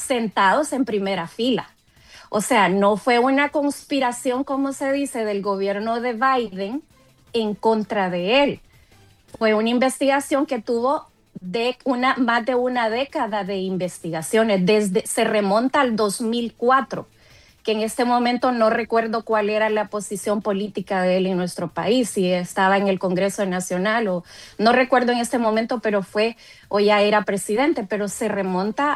sentados en primera fila. O sea, no fue una conspiración, como se dice, del gobierno de Biden en contra de él. Fue una investigación que tuvo más de una década de investigaciones, se remonta al 2004, que en este momento no recuerdo cuál era la posición política de él en nuestro país, si estaba en el Congreso Nacional o no recuerdo en este momento, pero fue o ya era presidente, pero se remonta